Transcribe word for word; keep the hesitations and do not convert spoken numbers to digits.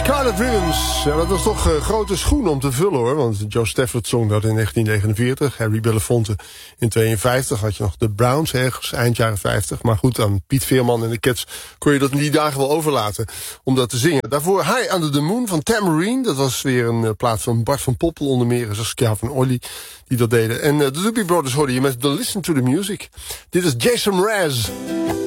Scarlet Ribbons. Ja, dat was toch uh, grote schoen om te vullen hoor. Want Joe Stafford zong dat in negentien negenenveertig. Harry Belafonte in tweeënvijftig. Had je nog de Browns ergens, eind jaren vijftig. Maar goed, aan Piet Veerman en de Cats kon je dat in die dagen wel overlaten om dat te zingen. Daarvoor High Under the Moon van Tamarine. Dat was weer een uh, plaat van Bart van Poppel onder meer. Saskia van Olly die dat deden. En uh, de Doobie Brothers hoorden je met The Listen to the Music. Dit is Jason Mraz.